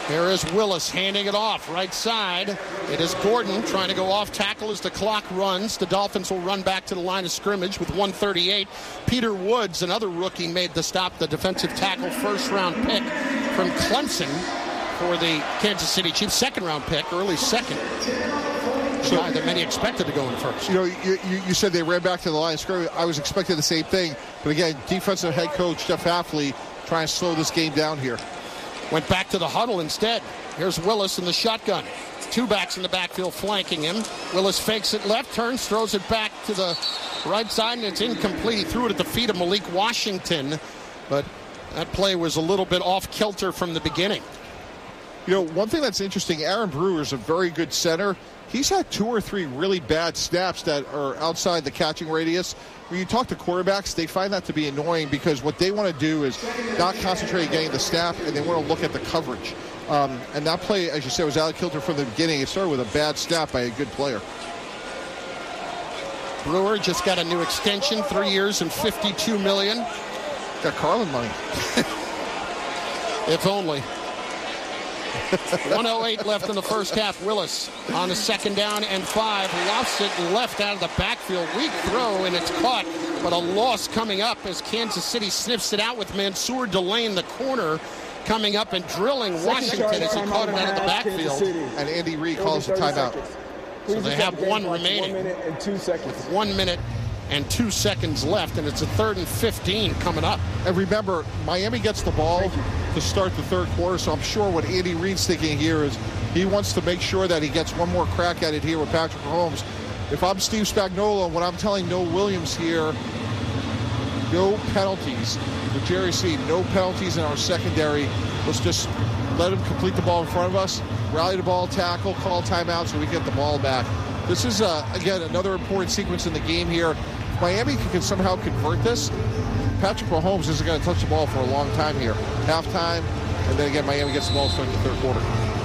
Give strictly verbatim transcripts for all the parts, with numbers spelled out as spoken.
There is Willis handing it off right side. It is Gordon trying to go off tackle as the clock runs. The Dolphins will run back to the line of scrimmage with one thirty-eight. Peter Woods, another rookie, made the stop, the defensive tackle, first round pick from Clemson for the Kansas City Chiefs. Second round pick, early second. The so, guy that many expected to go in first. You know, you, you said they ran back to the line of scrimmage. I was expecting the same thing. But again, defensive head coach Jeff Hafley trying to slow this game down here. Went back to the huddle instead. Here's Willis in the shotgun. Two backs in the backfield flanking him. Willis fakes it left, turns, throws it back to the right side, and it's incomplete. He threw it at the feet of Malik Washington, but that play was a little bit off kilter from the beginning. You know, one thing that's interesting, Aaron Brewer is a very good center. He's had two or three really bad snaps that are outside the catching radius. When you talk to quarterbacks, they find that to be annoying because what they want to do is not concentrate on getting the snap, and they want to look at the coverage. Um, and that play, as you said, was out of kilter from the beginning. It started with a bad snap by a good player. Brewer just got a new extension, three years and fifty-two million dollars. Got Carlin money. If only. one oh eight left in the first half. Willis on the second down and five. Lofts it left out of the backfield. Weak throw, and it's caught, but a loss coming up as Kansas City sniffs it out with Mansour Delane, the corner, coming up and drilling Washington as he caught it out of the backfield. And Andy Reid calls the timeout. So they have one remaining. One minute and two seconds. With one minute and two seconds left, and it's a third and fifteen coming up. And remember, Miami gets the ball to start the third quarter, so I'm sure what Andy Reid's thinking here is he wants to make sure that he gets one more crack at it here with Patrick Mahomes. If I'm Steve Spagnuolo, what I'm telling Noah Williams here, no penalties. With Jerry C, no penalties in our secondary. Let's just let him complete the ball in front of us, rally the ball, tackle, call timeout so we get the ball back. This is, uh, again, another important sequence in the game here. If Miami can somehow convert this, Patrick Mahomes isn't going to touch the ball for a long time here. Halftime, and then again, Miami gets the ball starting the third quarter.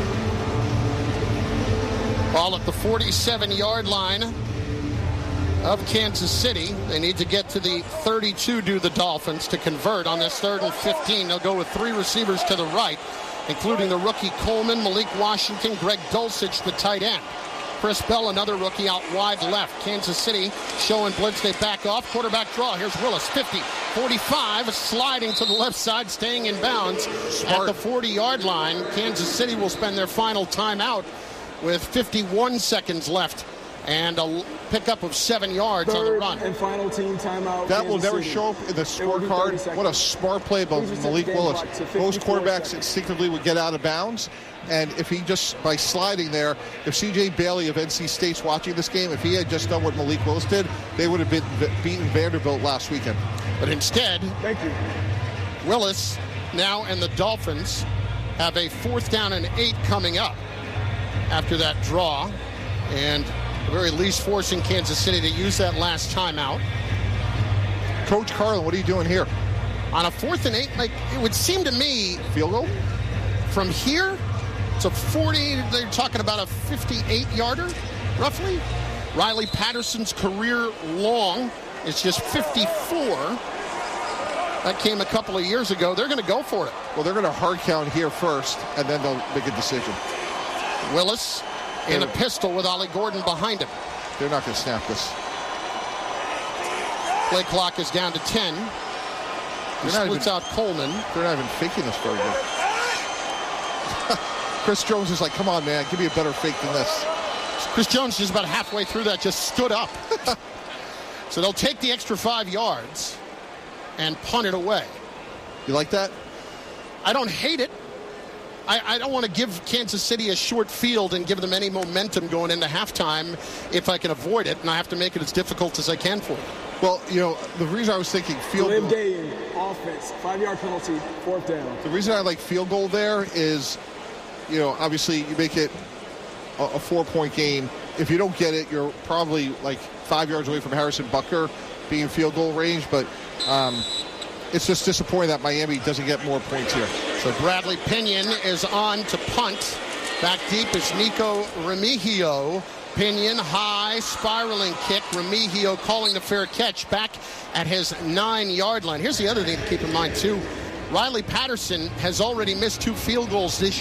Ball at the forty-seven-yard line of Kansas City. They need to get to the thirty-two, do the Dolphins, to convert on this third and fifteen. They'll go with three receivers to the right, including the rookie Coleman, Malik Washington, Greg Dulcich, the tight end. Chris Bell, another rookie, out wide left. Kansas City showing blitz. They back off. Quarterback draw. Here's Willis, fifty, forty-five, sliding to the left side, staying in bounds Smart. At the forty-yard line. Kansas City will spend their final timeout with fifty-one seconds left and a pickup of seven yards Third on the run. And final team timeout. That Kansas will never City. show up in the scorecard. What a smart play by Malik Willis. Most quarterbacks seconds. instinctively would get out of bounds. And if he just, by sliding there, if C J Bailey of N C State's watching this game, if he had just done what Malik Willis did, they would have been beaten Vanderbilt last weekend. But instead, Thank you. Willis now and the Dolphins have a fourth down and eight coming up after that draw. And at the very least forcing Kansas City to use that last timeout. Coach Carlin, what are you doing here? On a fourth and eight, like it would seem to me, field goal? From here, it's a forty, they're talking about a fifty-eight-yarder, roughly. Riley Patterson's career long is just fifty-four. That came a couple of years ago. They're going to go for it. Well, they're going to hard count here first, and then they'll make a decision. Willis in a pistol with Ollie Gordon behind him. They're not going to snap this. Play clock is down to ten. He splits even, out Coleman. They're not even faking this very good. Chris Jones is like, come on, man, give me a better fake than this. Chris Jones, just about halfway through that, just stood up. So they'll take the extra five yards and punt it away. You like that? I don't hate it. I, I don't want to give Kansas City a short field and give them any momentum going into halftime if I can avoid it, and I have to make it as difficult as I can for them. Well, you know, the reason I was thinking field Liam goal. Day, offense, five-yard penalty, fourth down. The reason I like field goal there is, you know, obviously you make it a, a four-point game. If you don't get it, you're probably like five yards away from Harrison Butker being in field goal range, but um, it's just disappointing that Miami doesn't get more points here. So Bradley Pinion is on to punt. Back deep is Nico Remigio. Pinion, high, spiraling kick. Remigio calling the fair catch back at his nine-yard line. Here's the other thing to keep in mind, too. Riley Patterson has already missed two field goals this